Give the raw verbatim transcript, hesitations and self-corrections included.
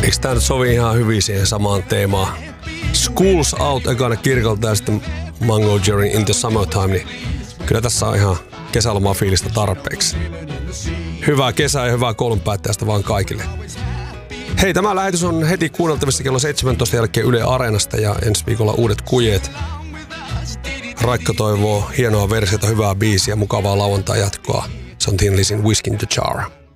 Eikö tää nyt sovi ihan hyvin siihen samaan teemaan? Schools Out ekana kirkolta ja sitten Mango Jerry In The Summertime, niin kyllä tässä on ihan kesälomafiilistä tarpeeksi. Hyvää kesää ja hyvää koulunpäättäjästä vaan kaikille. Hei, tämä lähetys on heti kuunneltavissa kello seitsemäntoista jälkeen Yle Areenasta ja ensi viikolla uudet kujeet. Raikka toivoo hienoa versiota, hyvää biisiä, mukavaa lauantai jatkoa. Se on Thin Lizzy Whiskey in the Jar.